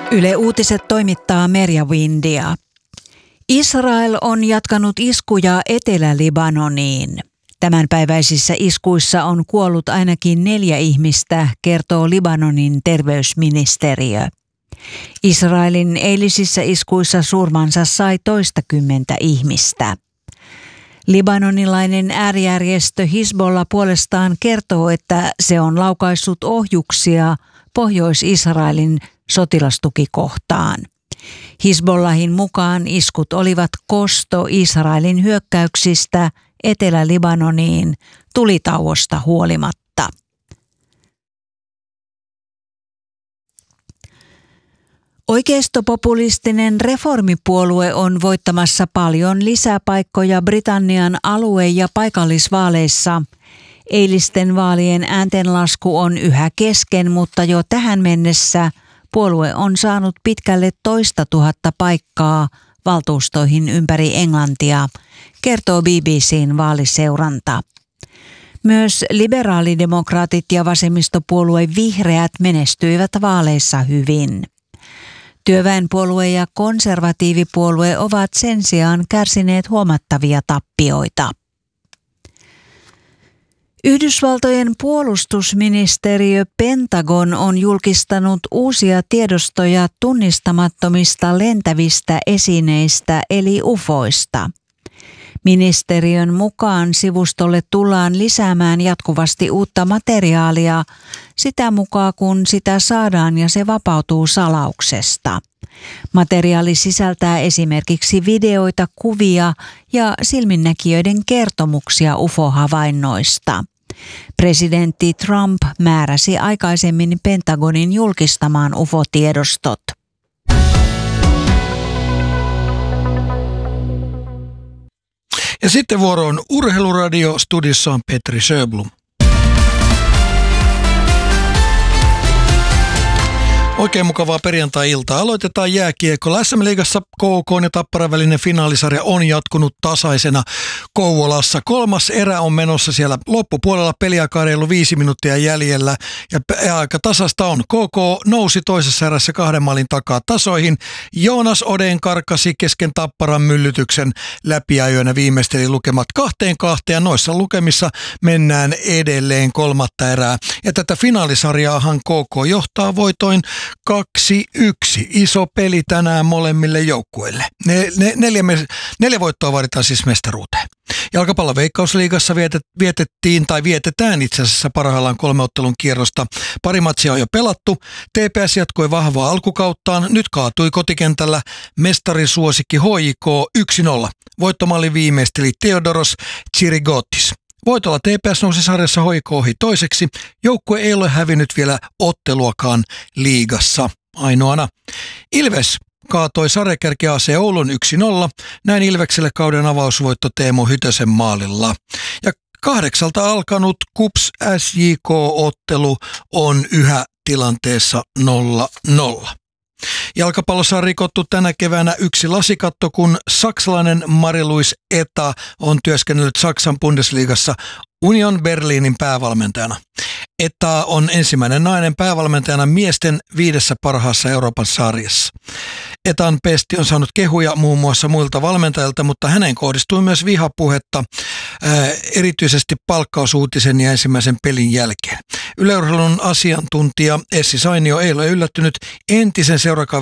Yle Uutiset toimittaa Merja Windia. Israel on jatkanut iskuja Etelä-Libanoniin. Tämänpäiväisissä iskuissa on kuollut ainakin 4 ihmistä, kertoo Libanonin terveysministeriö. Israelin eilisissä iskuissa surmansa sai toistakymmentä ihmistä. Libanonilainen äärijärjestö Hizbollah puolestaan kertoo, että se on laukaissut ohjuksia Pohjois-Israelin sotilastukikohtaan. Hizbollahin mukaan iskut olivat kosto Israelin hyökkäyksistä Etelä-Libanoniin tulitauosta huolimatta. Oikeistopopulistinen reformipuolue on voittamassa paljon lisäpaikkoja Britannian alue- ja paikallisvaaleissa. Eilisten vaalien ääntenlasku on yhä kesken, mutta jo tähän mennessä puolue on saanut pitkälle 200 000 paikkaa valtuustoihin ympäri Englantia, kertoo BBC:n vaaliseuranta. Myös liberaalidemokraatit ja vasemmistopuolue Vihreät menestyivät vaaleissa hyvin. Työväenpuolue ja konservatiivipuolue ovat sen sijaan kärsineet huomattavia tappioita. Yhdysvaltojen puolustusministeriö Pentagon on julkistanut uusia tiedostoja tunnistamattomista lentävistä esineistä eli ufoista. Ministeriön mukaan sivustolle tullaan lisäämään jatkuvasti uutta materiaalia sitä mukaan, kun sitä saadaan ja se vapautuu salauksesta. Materiaali sisältää esimerkiksi videoita, kuvia ja silminnäkijöiden kertomuksia UFO-havainnoista. Presidentti Trump määräsi aikaisemmin Pentagonin julkistamaan UFO-tiedostot. Ja sitten vuoro on Urheiluradio, studiossa on Petri Sjöblom. Oikein mukavaa perjantai-iltaa. Aloitetaan jääkiekolla. SM-liigassa KK ja Tapparan välinen finaalisarja on jatkunut tasaisena Kouvolassa. 3. erä on menossa siellä loppupuolella, peliaikaa reilu 5 minuuttia jäljellä ja aika tasasta on. KK nousi toisessa erässä 2 maalin takaa tasoihin. Joonas Oden karkasi kesken Tapparan myllytyksen läpiajoina, viimeisteli lukemat 2-2 ja noissa lukemissa mennään edelleen 3. erää. Ja tätä finaalisarjaahan KK johtaa voitoin 2-1. Iso peli tänään molemmille joukkueille. 4 voittoa vaaditaan siis mestaruuteen. Jalkapallon Veikkausliigassa vietetään itse asiassa parhaillaan 3 ottelun kierrosta. Pari matsia on jo pelattu. TPS jatkoi vahvaa alkukauttaan. Nyt kaatui kotikentällä mestarisuosikki HJK 1-0. Voittomalli viimeisteli Theodoros Tsirigotis. Voitolla TPS nousi sarjassa HJK ohi toiseksi. Joukkue ei ole hävinnyt vielä otteluakaan liigassa ainoana. Ilves kaatoi sarjakärki AC Oulun 1-0. Näin Ilvekselle kauden avausvoitto Teemu Hytösen maalilla. Ja 8 alkanut KuPS SJK-ottelu on yhä tilanteessa 0-0. Jalkapallossa on rikottu tänä keväänä 1 lasikatto, kun saksalainen Marie-Louise Eta on työskennellyt Saksan Bundesliigassa Union Berlinin päävalmentajana. Eta on ensimmäinen nainen päävalmentajana miesten 5. parhaassa Euroopan sarjassa. Etan pesti on saanut kehuja muun muassa muilta valmentajilta, mutta häneen kohdistui myös vihapuhetta, erityisesti palkkausuutisen ja ensimmäisen pelin jälkeen. Yleurheilun asiantuntija Essi Sainio ei ole yllättynyt entisen